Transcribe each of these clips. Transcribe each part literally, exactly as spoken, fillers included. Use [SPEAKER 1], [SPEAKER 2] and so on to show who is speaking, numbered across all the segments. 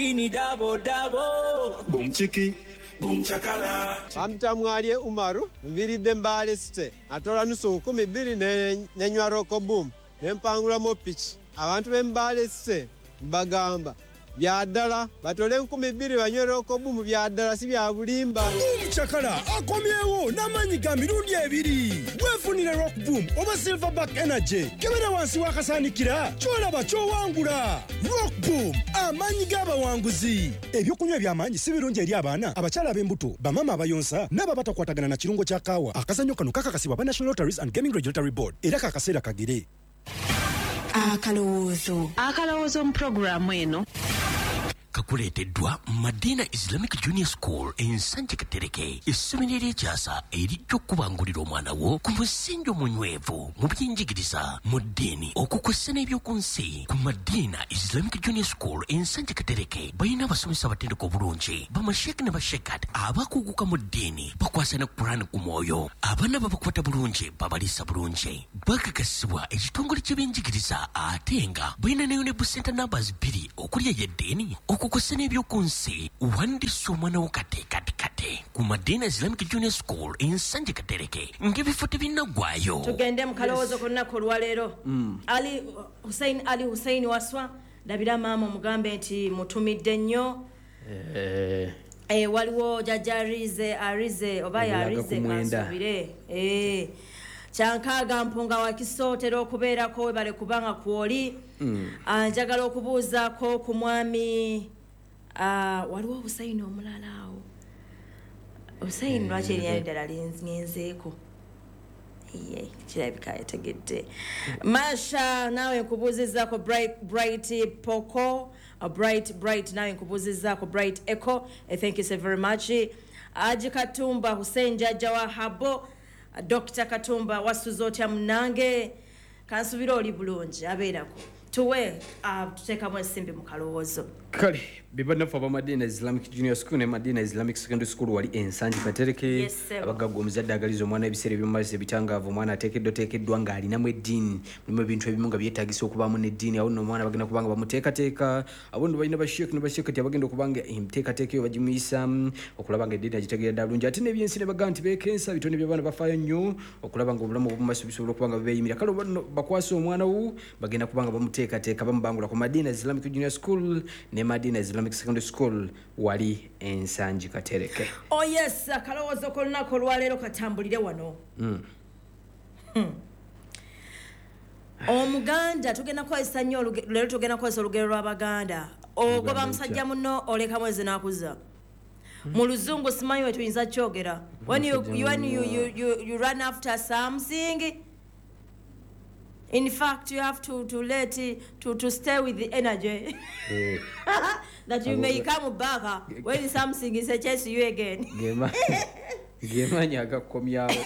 [SPEAKER 1] Ini dabo dabo. Boom chiki. Boom chakala.
[SPEAKER 2] Amtamwalie Umaru, mviride mbale site. Atola nusu kumi bili ne nenywa roko boom. Nempangula mo pitch. Abantu bembale site bagamba. Byadala batole nkumi bili banywera okobumu byadala si bya bulimba.
[SPEAKER 3] Boom chakala akomyewo namanyi ga mirundi ebiri. Wefunire rock boom oba silverback energy. Kebera wansi wakasanikira kyolaba kyowangula. Rock boom amanyi g'abawanguzi. Ebyokunywa by'amanyi si birungi eri abaana abakyala b'embuto bamama abayonsa n'aba batakwatagana na kirungo kya kaawa. Akazannyo kano kakakasibwa ba National Lotteries and Gaming Regulatory Board era kakaseera kagere.
[SPEAKER 4] Akalowoozo akalowoozo mu programu eno
[SPEAKER 5] kakuleeteddwa Madina Islamic Junior School ensanje Katereke essomero ery'ekyasa erijja okubangulira omwana wo ku musingi omunywevu mu by'enjigiriza mu ddiini okukwessa n'ebyoku nsi. Ku Madina Islamic Junior School ensanje Katereke balina abasomesa abatendeka obulungi bamasheeki ne bashekat abakuguka mu ddiini bakwasa ne Qur'an ku mwoyo. Abaana babakwata bulungi babaliisa bulungi bakakasibwa ekitongole ky'ebyenjigiriza ate nga balina ne Unable Center numbers bbiri okulya y'eddiini okukwasa n'ebyoku nsi. Wandisa omwana wo kate kate kate ku Madina Islamic Junior School ensanje Katereke ng'ebifo tebinnagwayo.
[SPEAKER 6] Tugende mu kalowoozo ku lunaku olwaleero. Ali Hussein Ali Hussein Waswa ndabira maama omugambe nti mutumidde nnyo.
[SPEAKER 7] Eh
[SPEAKER 6] Eh waliwo jajja Arize Arize oba ya Arize kasubire. Eh Chankaaga mpunga wa kisootera okubeerako webale kubanga kwoli. Njagala okubuuzaako ku mwami waliwo Hussein omulala awo. Hussein lwaki eryanyi ddala linzenzeeko. Iye kirabika yategedde. Masha nawe nkubuuzizaako Bright Bright Poko a Bright Bright nawe nkubuuzizaako Bright Echo. Thank you so very much. Aji Katumba Hussein jajja wa Habo Doctor Katumba wasuzotya munange kansubira oli bulungi abeerako tuwe tutekamu ensimbi mu kalowoozo
[SPEAKER 7] kale bibanafu aba Madina Islamic Junior School ne Madina Islamic Secondary School wali ensanje Katereke.
[SPEAKER 6] Yes,
[SPEAKER 7] abagagga omuzadde agaliza omwana ebiseera eby'omumaaso ebitangaavu omwana ateekeddwa teekeddwa ng'alinamu eddiini mulimu ebintu ebimu nga byetaagisa okubaamu n'eddiini awo nno omwana bagenda kubanga bamuteekateeka abo nno balina basheeki ne basheekati abagenda okubanga enteekateeka eyo bagimuyisa okulaba nga eddiini agitegeera ddala bulungi ate n'ebyensi ne baga nti beekensa bitone by'abaana bafaayo nnyo okulaba nga obulamu obw'omumaaso bisobola okuba nga beeyimira kale bakwasa omwana wo bagenda kubanga bamuteekateeka bamubangula ku Madina Islamic Junior School ne Madina Islamic Secondary School wali ensanje Katereke.
[SPEAKER 6] Oh yes, akalowoozo kolunaku olwaleero katambulire wano.
[SPEAKER 7] Mm.
[SPEAKER 6] Hmm. Omuganda tugenda kwesa nnyo leero tugenda kwesa olugero lw'Abaganda. Ogoba musajja muno oleka mwezi nakuza. Mu luzungu simanyi we tuyinza kyogera. When you when you you you, you run after something, in fact, you have to to let it, to to stay with the energy that you may come back when something is chase you again.
[SPEAKER 7] Gema gema nyaga komyawo.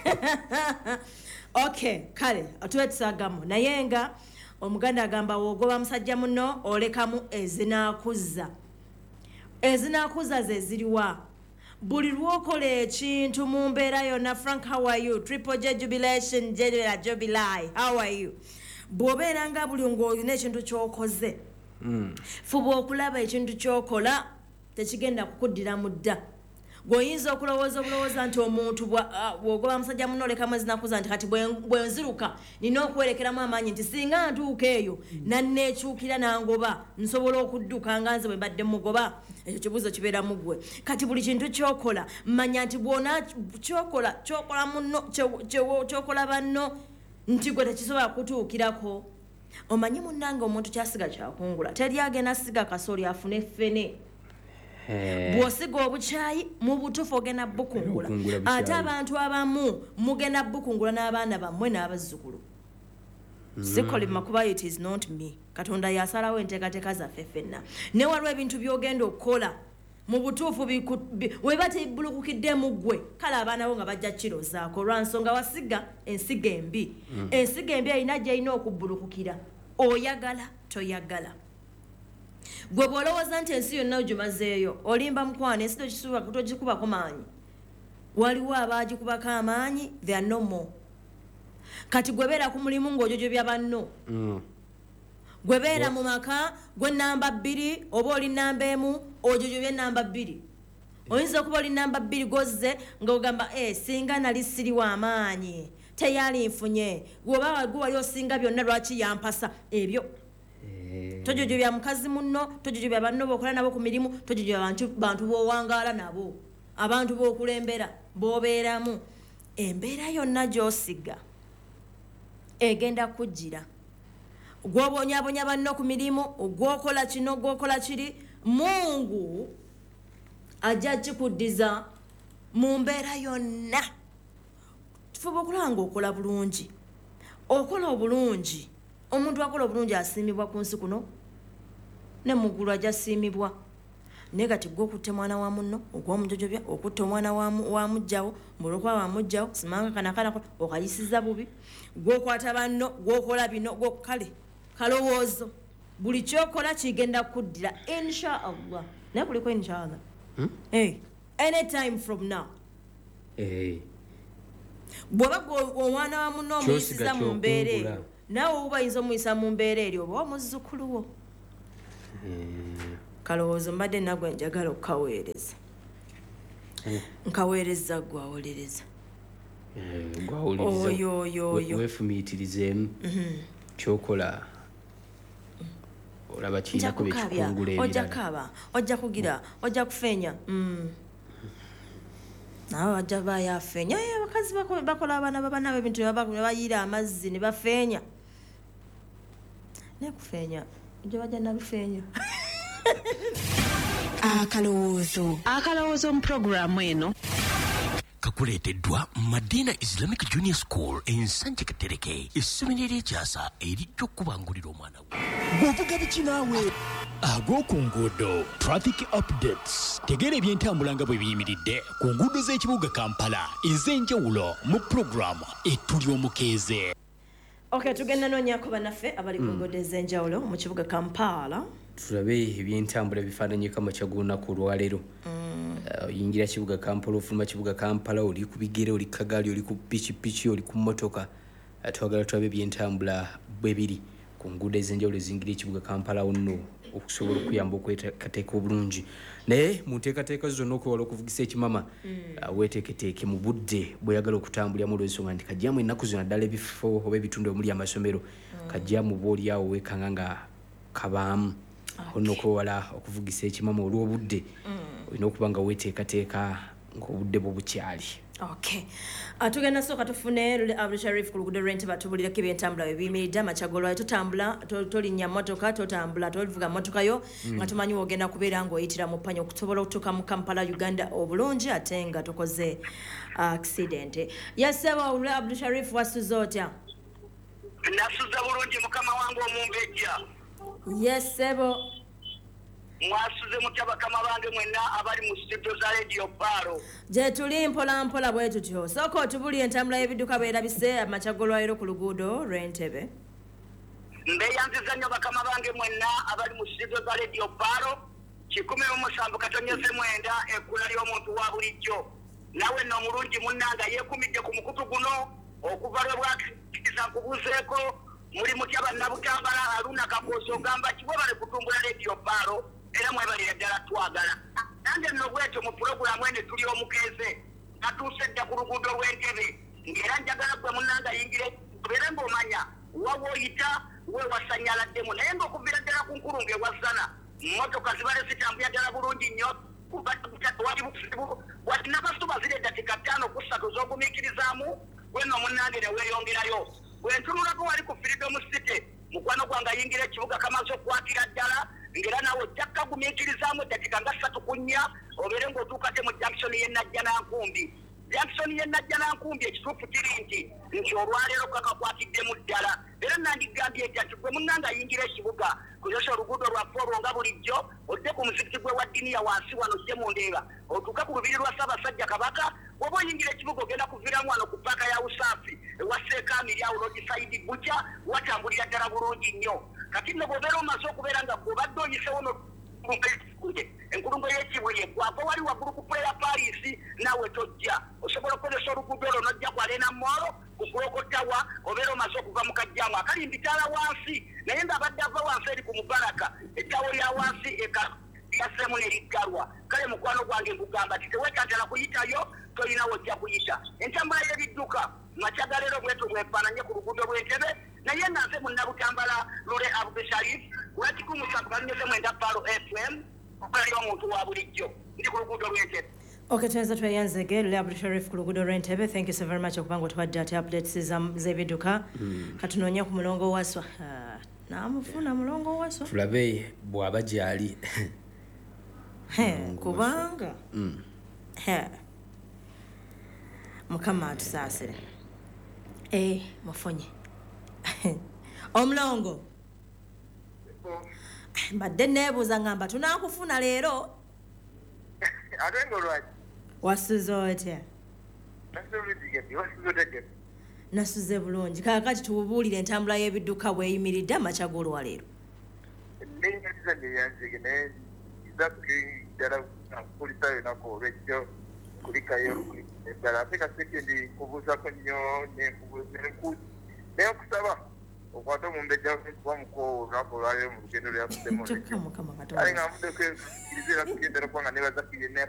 [SPEAKER 6] Okay, kale atwetsagamu nayenga omuganda agamba wogoba musajja muno olekamu ezinakuza ezinakuza ze ziriwa buli lwokola ekintu mu mbeera yonna. Frank, how are you? Triple J jubilation general jubilai, how are you? Bw'obeera nga buli ng'olina ekintu ky'okoze fuba okulaba ekintu ky'okola tekigenda kukuddira mu dda. Gwoyinza okulowooza obulowooza nti omuntu bw'ogoba musajja muno olekamu ezinakuza nti kati bwe nziruka nina okwerekeramu amaanyi nti singa ntuuka eyo nanneekyukira nangoba nsobola okudduka nga nze bwe mbadde mugoba. Ekyo kibuuzo kibeera mu ggwe. Kati buli kintu ky'okola manya nti bw'ona ky'okola ky'okola muno ky'okola banno nti gwe tekisobola kutuukirako. Omanyi munnange omuntu kyasiga kyakungula teri agenda siga kasooli afune ffene. Bw'osiga obukyayi mu butuufu ogenda bukungula ate abantu abamu mugenda bukungula n'abaana bammwe n'abazzukulu. Sikoli makuba it is not me. Katonda yasalawo enteekateeka zaffe ffenna. Ne waliwo ebintu by'ogenda okukola mu butuufu weba tebbulukukidde mu ggwe kale abaana bo nga bajja kirozaako lwansonga wasiga ensiga embi. Ensiga embi erina gy'erina okubbulukukira oyagala toyagala. Gwe bw'olowooza nti ensi yonna ogimazeeyo olimba mukwana ensi tokisuba togikubako maanyi. Waliwo abaagikubako amaanyi they are no more. Kati gwe beera ku mulimu ng'ojojobya banno gwe beera mu maka gwe namba bbiri oba oli namba emu ojojobye namba bbiri oyinza okuba oli namba bbiri gozze ng'ogamba e singa nali siriwa amaanyi teyali nfunye gwoba gwe wali osinga byonna lwaki yampasa ebyo tojojobya mukazi munno tojojobya banno bokola nabo ku mirimu tojojobya bantu bantu bowangaala nabo abantu bokulembera bobeeramu embeera yonna gy'osiga egenda kujjira gw'obonyabonya banno ku mirimu ogwokola kino gwokola kiri Mungu ajja kikuddiza mu mbeera yonna tufuba okulanga okola bulungi okola obulungi omuntu akola obulungi asiimibwa ku nsi kuno ne muggulu ajja asiimibwa naye kati gwe okutte mwana wa munno ogw'omujojobya okutta omwana wa mujjawo mulokwa wa mujjawo simanga kanakanako okayisiza bubi gwokwata banno gwokola bino gwokale kalowoozo buli kyokola kigenda kuddira inshaallah naye kuliko inshaallah hmm? hey, anytime from now
[SPEAKER 7] hey.
[SPEAKER 6] bw'oba omwana wa munno omuyisiza mu mbeera eyo naawe oba oyinza omuyisa mu mbeera eryo oba omuzzukulu wo hmm. kalowoozo mbadde nagwe njagala okukaweereza nkaweereza gwawolereza
[SPEAKER 7] oyo oyo oyo weefumiitirizeemu kyokola olaba kiinako bekikungula ebirala
[SPEAKER 6] ojja kaaba ojja kugira ojja kufeenya nawe wajja baayo afeenya abakazi bakola abaana babanaabo ebintu ne bayiira amazzi ne bafeenya naye kufeenya ojja bajja nalufeenya
[SPEAKER 4] akalowoozo akalowoozo mu puroguramu eno
[SPEAKER 5] kakuleeteddwa Madina Islamic Junior School ensanje Katereke essomero ery'ekyasa erijja okubangulira omwana we
[SPEAKER 3] bw'ovuga biki naawe ag'oku nguudo traffic updates tegeera ebyentambula nga bwe biyimiridde ku nguudo z'ekibuga Kampala ez'enjawulo mu puroguramu ettuli omukeeze.
[SPEAKER 6] Okay, tugenda noonyako bannaffe abali ku nguudo ez'enjawulo mu kibuga Kampala
[SPEAKER 7] tulabe ebyentambula bifaananyeko amakya g'olunaku olwaleero oyingira kibuga Kampala ofuluma kibuga Kampala oli ku bigere oli kagaali oli ku pikipiki oli ku mmotoka twagala tulabe ebyentambula bwe biri ku nguudo ez'enjawulo ezingira ekibuga Kampala wonno okusobola okuyamba okwetekateeka obulungi naye mu nteekateeka zonna okwewala okuvugisa ekimama weeteeketeeke mu budde bweyagala okutambuliramu olw'ensonga nti kajjamu ennaku zino ddala ebifo oba ebitundu omuli amasomero kajjamu boolyawo weekanga nga kabaamu olina okwewala okuvugisa ekimama olw'obudde olina okuba nga weeteekateeka ng'obudde bwo bukyali.
[SPEAKER 6] Okay. Atugenda soka tufune Abdul Sharif ku luguudo lw'Entebbe batubulirako ebyentambula bye biyimiridde amakyago lwayo tutambula tolinnya mmotoka totambula tovuga mmotoka yo nga tumanyi ogenda kubeera ng'oyitira mu ppanyo okusobola okutuuka mu Kampala Uganda obulungi ate nga tokoze accident. Yaseba Abdul Sharif wasuze otya?
[SPEAKER 8] Nasuza bulungi mukama wange omumbejja.
[SPEAKER 6] Yes sebo.
[SPEAKER 8] Mwasuze mutya bakama bange mwenna abali mu studio za Radio Paro.
[SPEAKER 6] Je tuli mpola mpola bwe tutyo. Soko tubuli entambula y'ebiduka beerabise amakyago lwayo ku luguudo lw'Entebbe.
[SPEAKER 8] Mbeyanziza nnyo bakama bange mwenna abali mu studio za Radio Paro. Kikumi mu musanvu katonyeze mwenda ekkula ly'omuntu wa bulijjo. Nawe nno omulungi munnanga yeekumidde ku mukutu guno okuva lwe bwakkiriza nkubuuzeeko muli mutya bannabutambala Haruna Kaposo ogamba kibobale kutumbula Radio Paro era mwebalira ddala twagala. Nange nno bwetyo mu pulogulaamu ene tuli omukeeze natuuse dda ku luguudo lw'Entebbe ng'era njagala gwe munnanga yingire tubeere ng'omanya wawooyita weewasanyaladdemu naye ng'okuviira ddala ku nkulungu ewasana mmotoka zibale zitambulira ddala bulungi nnyo wati nakasituba ziri eddakiika ttaano ku ssatu z'ogumiikirizaamu gwenno munnange ne weeyongerayo bwentunulako wali ku Freedom City mukwano gwange ayingira ekibuga kamaze okwakira ddala ngera nawe ojja kukagumiikirizaamu eddakiika nga ssatu ku nnya obeere ng'otuukate mu junction y'e Najjanankumbi. Junction y'e Najjanankumbi ekituufu kiri nti nti olwaleero kakakwatiddemu ddala era nandigambye nti ati gwe munnanga ayingira ekibuga kuyosha oluguudo lwa Polo nga bulijjo odde ku muzikiti gwe wa ddiniya wansi wano ojje mu Ndeeba otuuke ku lubiri lwa Ssaabasajja Kabaka oba oyingira ekibuga ogenda kuviiramu wano ku paaka ya Usaafi ewa Seekaamiri awo Roadside Butcher watambulira ddala bulungi nnyo. Kati nno bw'obeera omaze okubeera nga bw'obadde oyisewo no enkulungo y'ekibulye gwava wali waggulu ku Prayer Palace naawe tojja osobola okukozesa oluguudo olwo n'ojja ku Arena Mall ku Kulokotawa obeera omaze okuva mu kajjaamu akali mbitaala wansi naye ng'abadde ava wansi eri ku mubaraka ettawo lya wansi eka yassemu neriggalwa kale mukwano gwange nkugamba ti tewetantala kuyitayo tolina wojja kuyita entambula y'ebidduka makyaga leero bwetu bwefaananye ku luguudo lw'entebe naye nanze munnabutambala lule abdusharif wekikumusatu kalunyeze mwenda palo fm okulayo omuntu wa bulijjo ndi ku luguudo lw'entebe.
[SPEAKER 6] Okay, tuweza tuwayanze ge Lule Abdusharif ku luguudo lw'entebe. Thank you so very much okuba nga otuwadde ate updates z'ebidduka. Katunoonya ku mulongo waswa. Uh, naamufuna mulongo waswa.
[SPEAKER 7] Tulabe bw'aba gy'ali.
[SPEAKER 6] Kubanga.
[SPEAKER 7] Mm.
[SPEAKER 6] Mukama atusaasire. Eh, mufunye. Omulongo. Mbadde neebuuza ngamba tunaakufuna leero.
[SPEAKER 9] Ate ng'olwaki?
[SPEAKER 6] Wasuze otya?
[SPEAKER 9] Nasuze wasuze
[SPEAKER 6] Nasuze bulungi. Kaakati tubuulire entambula y'ebidduka bw'eyimiridde amakya g'olwaleero.
[SPEAKER 9] Nnenyumiriza neyanzige naye nziza ddala kulisayo nako olwejjo kulikayo eddala ate kaseke ndi kubuuzako nnyo naye okusaba okwate omumbejja kuba muko olunaku olwaleero mu lugendo lwafudemu ale nga mvuddeko ekiriza era tugendera kubanga nebaza kiri